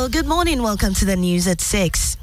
Hello, good morning. Welcome to the news at 6.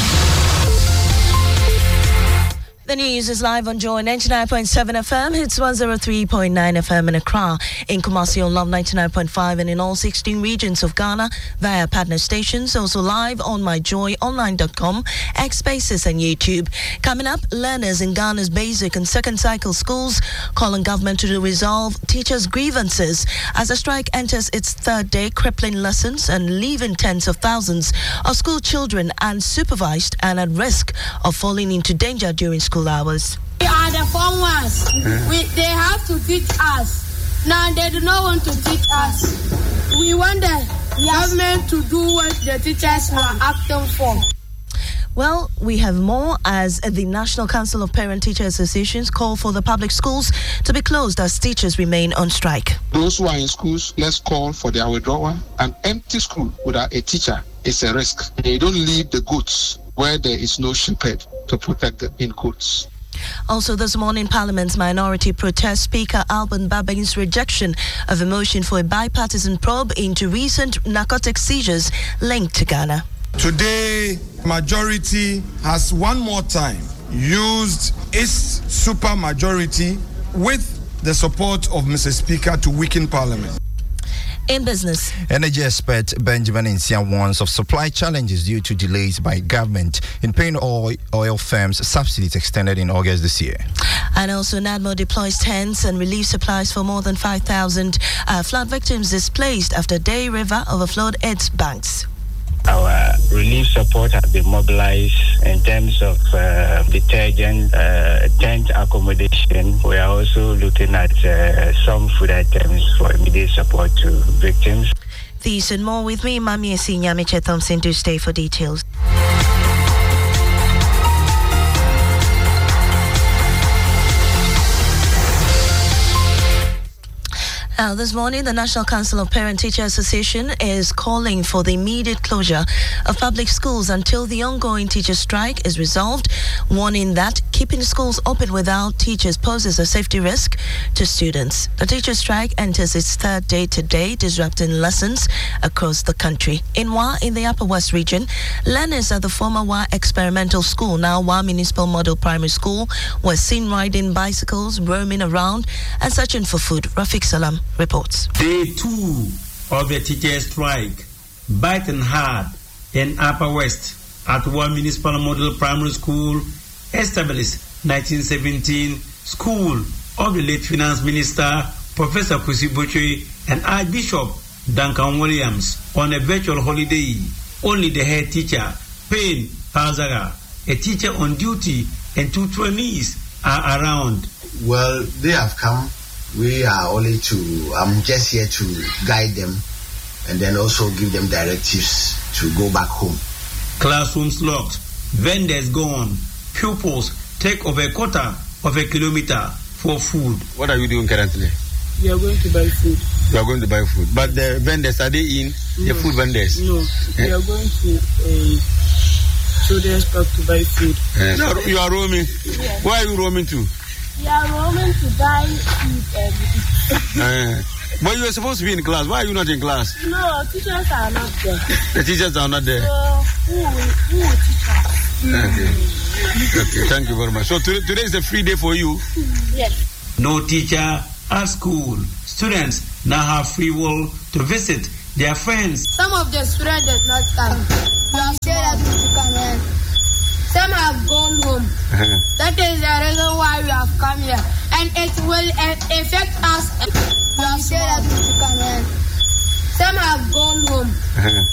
The news is live on Joy 99.7 FM, hits 103.9 FM in Accra, in Kumasi on Love 99.5 and in all 16 regions of Ghana via partner stations, also live on myjoyonline.com, X Spaces and YouTube. Coming up, learners in Ghana's basic and second cycle schools call on government to resolve teachers' grievances as the strike enters its third day, crippling lessons and leaving tens of thousands of school children unsupervised and at risk of falling into danger during school hours. We are the form ones. They have to teach us. Now they do not want to teach us. We want the government to do what the teachers are acting for. Well, we have more as the National Council of Parent-Teacher Associations call for the public schools to be closed as teachers remain on strike. Those who are in schools, let's call for their withdrawal. An empty school without a teacher is a risk. They don't leave the goods where there is no shepherd to protect them, in quotes. Also this morning, Parliament's minority protest Speaker Alban Babing's rejection of a motion for a bipartisan probe into recent narcotic seizures linked to Ghana. Today, majority has one more time used its supermajority with the support of Mr. Speaker to weaken Parliament. In business, energy expert Benjamin Insia warns of supply challenges due to delays by government in paying oil firms subsidies extended in August this year. And also NADMO deploys tents and relief supplies for more than 5,000 flood victims displaced after Day River overflowed its banks. Our relief support has been mobilized in terms of detergent, tent accommodation. We are also looking at some food items for immediate support to victims. These and more with me, Mami Nyamiche Thompson, to stay for details. This morning, the National Council of Parent-Teacher Association is calling for the immediate closure of public schools until the ongoing teacher strike is resolved, warning that keeping schools open without teachers poses a safety risk to students. The teacher strike enters its third day today, disrupting lessons across the country. In Wa, in the Upper West region, learners at the former Wa Experimental School, now Wa Municipal Model Primary School, were seen riding bicycles, roaming around and searching for food. Rafiq Salam reports. Day 2 of the teacher strike, biting hard in Upper West at Wa Municipal Model Primary School, established 1917, school of the late Finance Minister Professor Kwesi Botchwey and Archbishop Duncan Williams on a virtual holiday. Only the head teacher, Payne Pazaga, a teacher on duty, and 2 trainees are around. Well, they have come. We are only I'm just here to guide them and then also give them directives to go back home. Classrooms locked, vendors gone, pupils take over a quarter of a kilometer for food. What are you doing currently? We are going to buy food. You are going to buy food. But the vendors, are they in? No. The food vendors? No. We are going to children's park to buy food. No, you are roaming? Yes. Where are you roaming to? We are roaming to buy food and but you are supposed to be in class. Why are you not in class? No, teachers are not there. The teachers are not there. So who will teach us? Okay, thank you very much. So today is a free day for you? Yes. No teacher at school. Students now have free will to visit their friends. Some of the students did not come. We have said that we should come in. Some have gone home. That is the reason why we have come here. And it will affect us. We have said that we should come in. Some have gone home.